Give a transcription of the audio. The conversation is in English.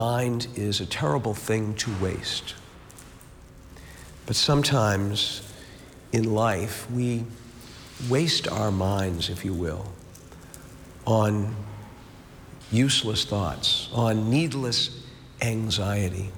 Mind is a terrible thing to waste. But sometimes in life, we waste our minds, if you will, on useless thoughts, on needless anxiety.